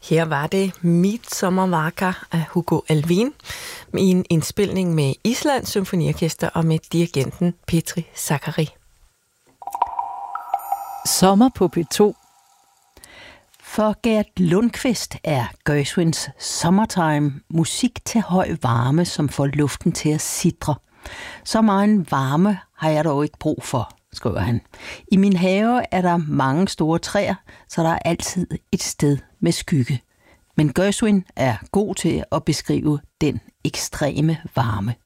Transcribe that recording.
Her var det Midsommarvaka af Hugo Alvin med en indspilning med Islands Symfoniorkester og med dirigenten Petri Sakari. Sommer på P2. For Gert Lundqvist er Gershwins Summertime musik til høj varme, som får luften til at sidre. Så meget varme har jeg dog ikke brug for, skriver han. I min have er der mange store træer, så der er altid et sted med skygge. Men Gershwin er god til at beskrive den ekstreme varme.